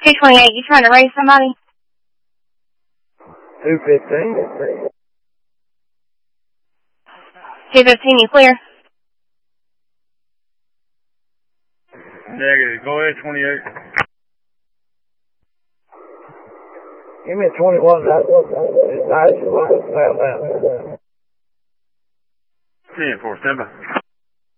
228, you trying to raise somebody? 215. 215, you clear? Negative. Go ahead, 28. Give me a 21. That's nice. 10-4, stand by.